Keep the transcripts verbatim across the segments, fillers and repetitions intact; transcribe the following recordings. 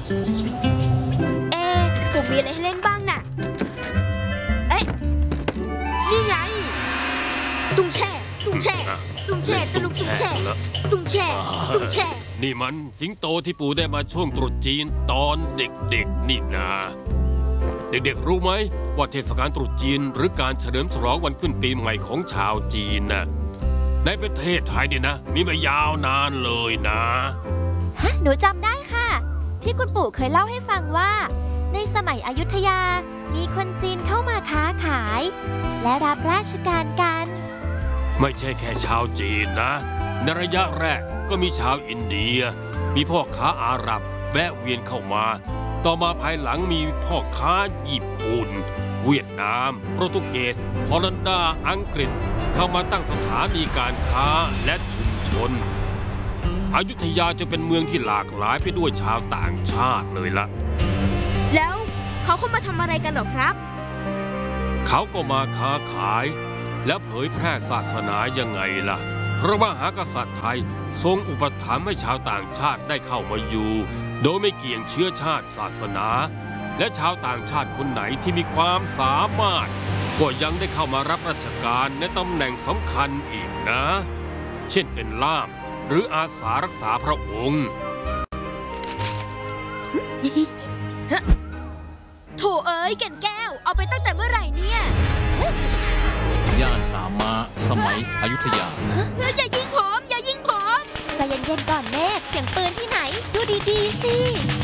เอ๊ะผมมีอะไรให้เล่นบ้างน่ะเอ๊ะนี่ไงตุ้งแช่ตุ้งแช่ตุ้งแช่ตะลุกตุ้งแช่ตุ้งแช่ตุ้งแช่นี่มันสิงโตที่ปู่ได้มาช่วงตรุษจีนตอนเด็กๆนี่นะเด็กๆรู้ไหมว่าเทศกาลตรุษจีนหรือการเฉลิมฉลองวันขึ้นปีใหม่ของชาวจีนน่ะในประเทศไทยเนี่ยนะมีมายาวนานเลยนะฮะหนูจำได้ค่ะที่คุณปู่เคยเล่าให้ฟังว่าในสมัยอยุธยามีคนจีนเข้ามาค้าขายและรับราชการกันไม่ใช่แค่ชาวจีนนะในระยะแรกก็มีชาวอินเดียมีพ่อค้าอาหรับแวะเวียนเข้ามาต่อมาภายหลังมีพ่อค้าญี่ปุ่นเวียดนามโปรตุเกสฮอลันดาอังกฤษเข้ามาตั้งสถานีการค้าและชุมชนอยุธยาจะเป็นเมืองที่หลากหลายไปด้วยชาวต่างชาติเลยล่ะแล้วเขาเข้ามาทำอะไรกันหรอครับเขาก็มาค้าขายและเผยแพร่ศาสนายังไงล่ะพระมหากษัตริย์ไทยทรงอุปถัมภ์ให้ชาวต่างชาติได้เข้ามาอยู่โดยไม่เกี่ยงเชื้อชาติศาสนาและชาวต่างชาติคนไหนที่มีความสามารถก็ยังได้เข้ามารับราชการในตำแหน่งสำคัญอีกนะเช่นเป็นล่ามหรืออาสารักษาพระองค์โถเอ๋ยแก่นแก้วเอาไปตั้งแต่เมื่อไหร่เนี่ยย่านสามม้าสมัยอยุธยาอย่ายิงผมอย่ายิงผมใจเย็นๆก่อนเมฆเสียงปืนที่ไหนดูดีๆสิ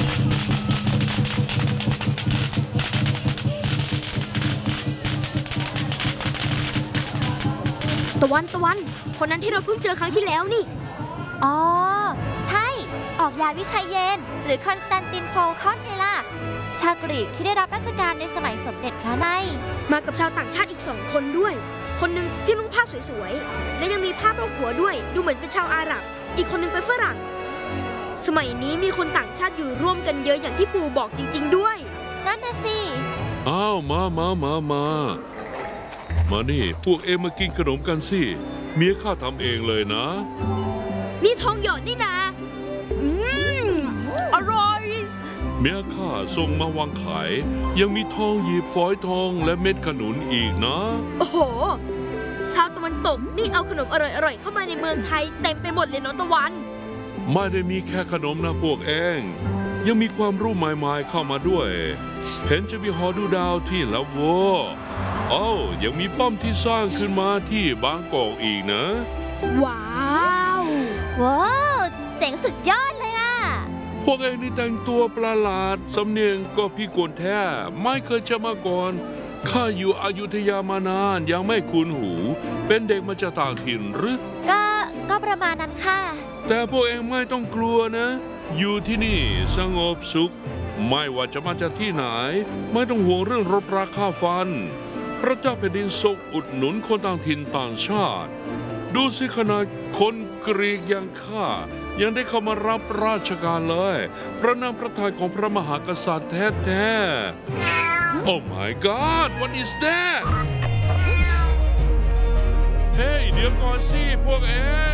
ตะวันตะวันคนนั้นที่เราเพิ่งเจอครั้งที่แล้วนี่อ๋อใช่ออกยาวิชัยเยนหรือคอนสแตนตินโฟลคอนไงล่ะชาวกรีกที่ได้รับราชการในสมัยสมเด็จพระนายมากับชาวต่างชาติอีกสองคนด้วยคนหนึ่งที่นุ่งผ้าสวยๆและยังมีผ้าโพกหัวด้วยดูเหมือนเป็นชาวอาหรับอีกคนหนึ่งเป็นฝรั่งสมัยนี้มีคนต่างชาติอยู่ร่วมกันเยอะอย่างที่ปู่บอกจริงๆด้วยนั่นน่ะสิอ้าวมามามามามานี่พวกเอ็มมากินขนมกันสิเมียข้าทำเองเลยนะนี่ทองหยอดนี่นะอืมอร่อยเมียข้าส่งมาวางขายยังมีทองหยิบฝอยทองและเม็ดขนุนอีกนะโอ้โหชาวตะวันตกนี่เอาขนมอร่อยๆเข้ามาในเมืองไทยเต็มไปหมดเลยเนาะตะวันไม่ได้มีแค่ขนมนะพวกเองยังมีความรู้ใหม่ๆเข้ามาด้วยเห็นจะมีหอดูดาวที่ละโวอ้าวยังมีป้อมที่สร้างขึ้นมาที่บางกอกอีกนะว้าวว้าวเจ๋งสุดยอดเลยอ่ะพวกเองนี่แต่งตัวประหลาดสำเนียงก็พี่กลแท้ไม่เคยจะมาก่อนข้าอยู่อยุธยามานานยังไม่คุ้นหูเป็นเด็กมาจากต่างถิ่นหรือก็ก็ประมาณนั้นค่ะแต่พวกเองไม่ต้องกลัวนะอยู่ที่นี่สงบสุขไม่ว่าจะมาจากที่ไหนไม่ต้องห่วงเรื่องรบราค่าฟันพระเจ้าแผ่นดินทรงอุดหนุนคนต่างถิ่นต่างชาติดูสิขนาดคนกรีกอย่างข้ายังได้เข้ามารับราชการเลยพระนามพระทัยของพระมหากษัตริย์แท้ๆ Oh my God what is that เฮ้ยเดี๋ยวก่อนสิพวกเอง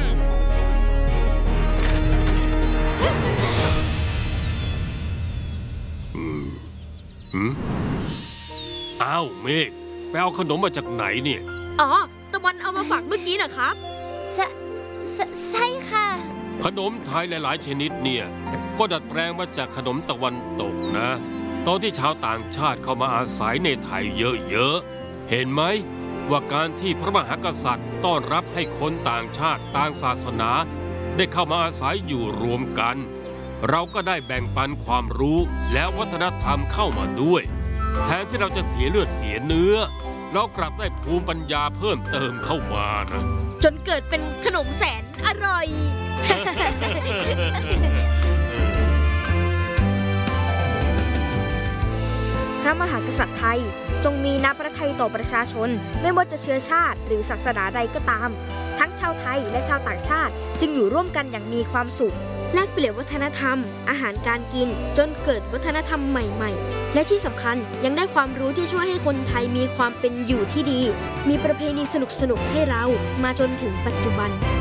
อ้าวเมฆไปเอาขนมมาจากไหนเนี่ยอ๋อตะวันเอามาฝากเมื่อกี้นะครับใช่ใช่ค่ะขนมไทยหลายๆชนิดเนี่ยก็ดัดแปลงมาจากขนมตะวันตกนะตอนที่ชาวต่างชาติเข้ามาอาศัยในไทยเยอะๆเห็นไหมว่าการที่พระมหากษัตริย์ต้อนรับให้คนต่างชาติต่างศาสนาได้เข้ามาอาศัยอยู่รวมกันเราก็ได้แบ่งปันความรู้และวัฒนธรรมเข้ามาด้วยแทนที่เราจะเสียเลือดเสียเนื้อเรากลับได้ภูมิปัญญาเพิ่มเติมเข้ามานะจนเกิดเป็นขนมแสนอร่อย พระมหากษัตริย์ไทยทรงมีน้ำพระทัยต่อประชาชนไม่ว่าจะเชื้อชาติหรือศาสนาใดก็ตามทั้งชาวไทยและชาวต่างชาติจึงอยู่ร่วมกันอย่างมีความสุขแลกเปลี่ยนวัฒนธรรมอาหารการกินจนเกิดวัฒนธรรมใหม่ๆและที่สำคัญยังได้ความรู้ที่ช่วยให้คนไทยมีความเป็นอยู่ที่ดีมีประเพณีสนุกๆให้เรามาจนถึงปัจจุบัน